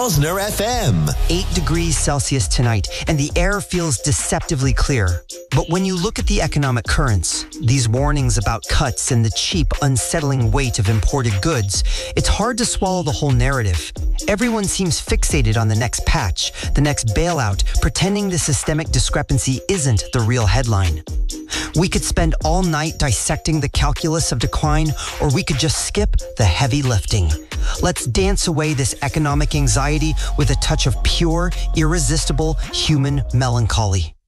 Rosner FM. 8 degrees Celsius tonight, and the air feels deceptively clear. But when you look at the economic currents, these warnings about cuts and the cheap, unsettling weight of imported goods, it's hard to swallow the whole narrative. Everyone seems fixated on the next patch, the next bailout, pretending the systemic discrepancy isn't the real headline. We could spend all night dissecting the calculus of decline, or we could just skip the heavy lifting. Let's dance away this economic anxiety with a touch of pure, irresistible human melancholy.